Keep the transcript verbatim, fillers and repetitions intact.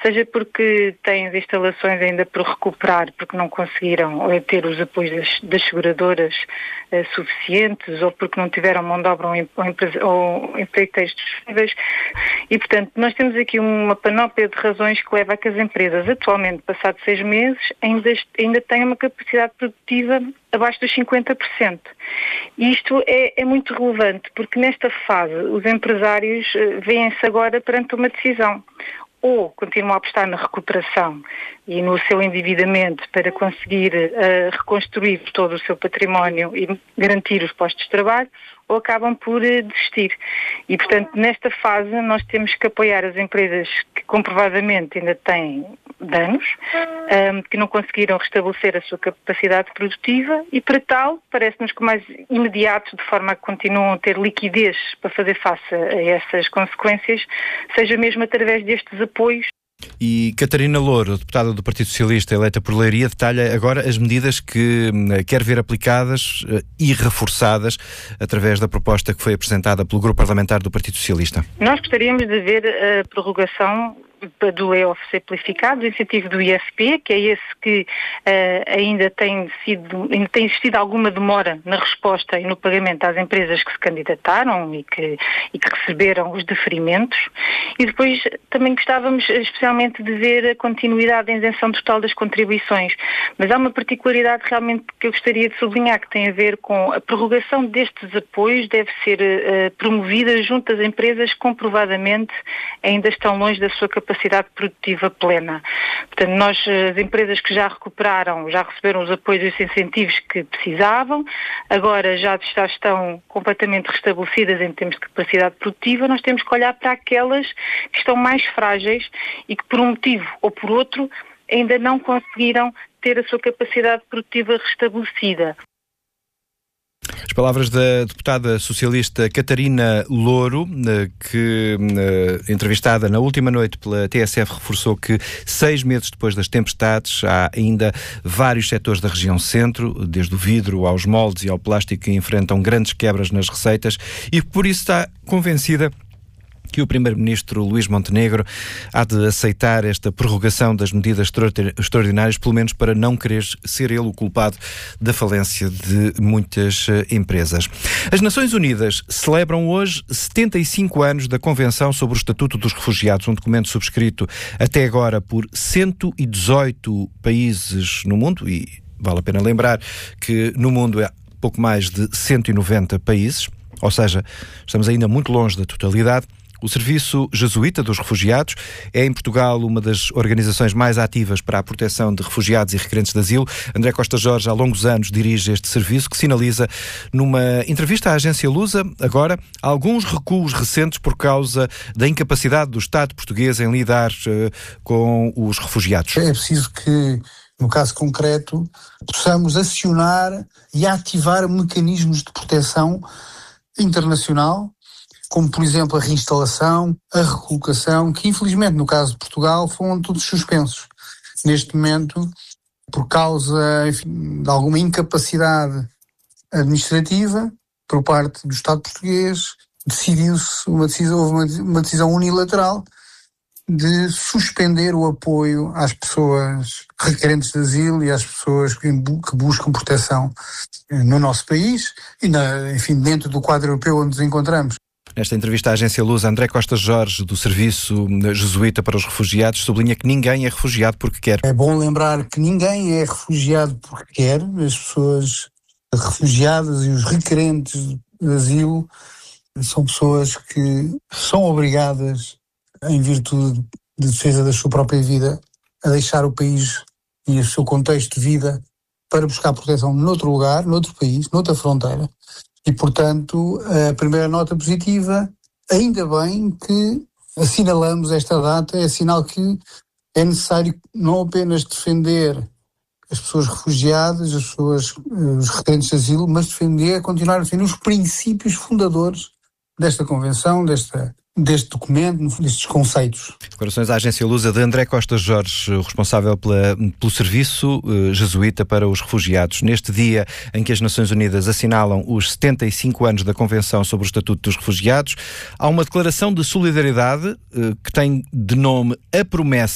seja porque têm as instalações ainda por recuperar, porque não conseguiram ter os apoios das, das seguradoras uh, suficientes, ou porque não tiveram mão de obra ou, ou, ou empreiteiros disponíveis. E, portanto, nós temos aqui uma panóplia de razões que leva a que as empresas, atualmente, passados seis meses, ainda, ainda tenham uma capacidade produtiva abaixo dos cinquenta por cento. E isto é, é muito relevante, porque nesta fase os empresários uh, veem-se agora perante uma decisão. Ou continuam a apostar na recuperação e no seu endividamento para conseguir uh, reconstruir todo o seu património e garantir os postos de trabalho, ou acabam por uh, desistir. E, portanto, nesta fase nós temos que apoiar as empresas que comprovadamente ainda têm danos, um, que não conseguiram restabelecer a sua capacidade produtiva, e para tal, parece-nos que o mais imediato, de forma a que continuam a ter liquidez para fazer face a essas consequências, seja mesmo através destes apoios. E Catarina Louro, deputada do Partido Socialista eleita por Leiria, detalha agora as medidas que quer ver aplicadas e reforçadas através da proposta que foi apresentada pelo Grupo Parlamentar do Partido Socialista. Nós gostaríamos de ver a prorrogação do E O F simplificado, do incentivo do I F P, que é esse que uh, ainda tem sido, ainda tem existido alguma demora na resposta e no pagamento às empresas que se candidataram e que, e que receberam os deferimentos. E depois também gostávamos especialmente de ver a continuidade da isenção total das contribuições. Mas há uma particularidade realmente que eu gostaria de sublinhar, que tem a ver com a prorrogação destes apoios, deve ser uh, promovida junto às empresas que comprovadamente ainda estão longe da sua capacidade capacidade produtiva plena. Portanto, nós, as empresas que já recuperaram, já receberam os apoios e os incentivos que precisavam, agora já, já estão completamente restabelecidas em termos de capacidade produtiva, nós temos que olhar para aquelas que estão mais frágeis e que, por um motivo ou por outro, ainda não conseguiram ter a sua capacidade produtiva restabelecida. As palavras da deputada socialista Catarina Louro, que, entrevistada na última noite pela T S F, reforçou que seis meses depois das tempestades há ainda vários setores da região centro, desde o vidro aos moldes e ao plástico, que enfrentam grandes quebras nas receitas, e por isso está convencida que o primeiro-ministro Luís Montenegro há de aceitar esta prorrogação das medidas extraordinárias, pelo menos para não querer ser ele o culpado da falência de muitas empresas. As Nações Unidas celebram hoje setenta e cinco anos da Convenção sobre o Estatuto dos Refugiados, um documento subscrito até agora por cento e dezoito países no mundo, e vale a pena lembrar que no mundo há pouco mais de cento e noventa países, ou seja, estamos ainda muito longe da totalidade. O Serviço Jesuíta dos Refugiados é, em Portugal, uma das organizações mais ativas para a proteção de refugiados e requerentes de asilo. André Costa Jorge, há longos anos, dirige este serviço, que sinaliza, numa entrevista à agência Lusa, agora, alguns recuos recentes por causa da incapacidade do Estado português em lidar uh, com os refugiados. É preciso que, no caso concreto, possamos acionar e ativar mecanismos de proteção internacional, como, por exemplo, a reinstalação, a recolocação, que infelizmente no caso de Portugal foram todos suspensos. Neste momento, por causa, enfim, de alguma incapacidade administrativa por parte do Estado português, decidiu-se uma decisão, houve uma, uma decisão unilateral de suspender o apoio às pessoas requerentes de asilo e às pessoas que, que buscam proteção no nosso país e, na, enfim, dentro do quadro europeu onde nos encontramos. Nesta entrevista à agência Lusa, André Costa Jorge, do Serviço Jesuíta para os Refugiados, sublinha que ninguém é refugiado porque quer. É bom lembrar que ninguém é refugiado porque quer. As pessoas refugiadas e os requerentes de asilo são pessoas que são obrigadas, em virtude de defesa da sua própria vida, a deixar o país e o seu contexto de vida para buscar proteção noutro lugar, noutro país, noutra fronteira. E, portanto, a primeira nota positiva, ainda bem que assinalamos esta data, é sinal que é necessário não apenas defender as pessoas refugiadas, as pessoas, os requerentes de asilo, mas defender, continuar a defender os princípios fundadores desta convenção, desta, deste documento, destes conceitos. Declarações à agência Lusa de André Costa Jorge, responsável pela, pelo Serviço uh, Jesuíta para os Refugiados. Neste dia em que as Nações Unidas assinalam os setenta e cinco anos da Convenção sobre o Estatuto dos Refugiados, há uma declaração de solidariedade uh, que tem de nome A Promessa